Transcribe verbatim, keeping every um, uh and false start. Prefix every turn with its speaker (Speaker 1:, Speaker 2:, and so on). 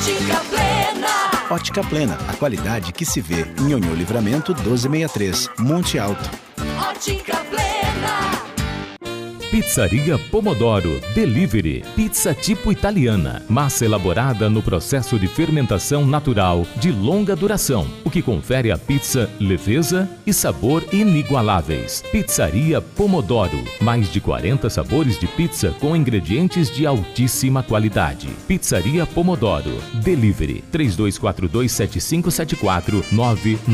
Speaker 1: Ótica Plena.
Speaker 2: Ótica Plena, a qualidade que se vê. Em Nhonhô Livramento doze sessenta e três, Monte Alto.
Speaker 1: Ótica Plena.
Speaker 3: Pizzaria Pomodoro Delivery. Pizza tipo italiana. Massa elaborada no processo de fermentação natural de longa duração, o que confere à pizza leveza e sabor inigualáveis. Pizzaria Pomodoro. Mais de quarenta sabores de pizza com ingredientes de altíssima qualidade. Pizzaria Pomodoro Delivery. três dois quatro dois, sete cinco sete quatro nove